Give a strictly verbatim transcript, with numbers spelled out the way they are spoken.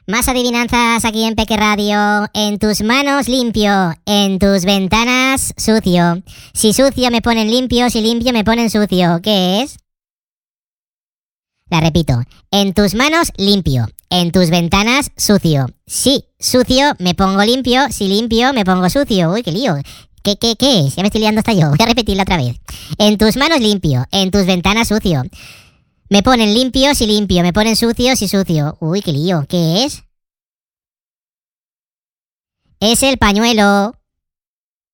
Más adivinanzas aquí en Peque Radio. En tus manos limpio, en tus ventanas sucio. Si sucio me ponen limpio, si limpio me ponen sucio. ¿Qué es? La repito. En tus manos limpio, en tus ventanas sucio. Si sucio me pongo limpio, si limpio me pongo sucio. Uy, qué lío. ¿Qué, qué, qué es? Ya me estoy liando hasta yo. Voy a repetirla otra vez. En tus manos limpio, en tus ventanas sucio. Me ponen limpio si limpio, me ponen sucio si sucio. Uy, qué lío. ¿Qué es? Es el pañuelo.